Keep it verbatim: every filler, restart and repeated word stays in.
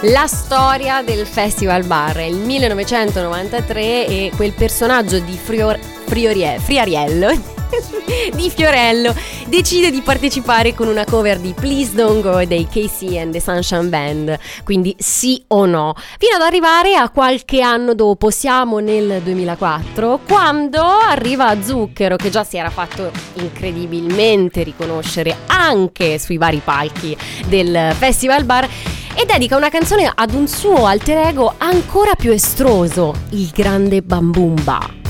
La storia del Festival Bar è il millenovecentonovantatré e quel personaggio di Frior- Friorie- Friariello di Fiorello decide di partecipare con una cover di Please Don't Go dei K C and the Sunshine Band, quindi sì o no, fino ad arrivare a qualche anno dopo, siamo nel duemilaquattro, quando arriva Zucchero, che già si era fatto incredibilmente riconoscere anche sui vari palchi del Festival Bar, e dedica una canzone ad un suo alter ego ancora più estroso, il grande Bambumba.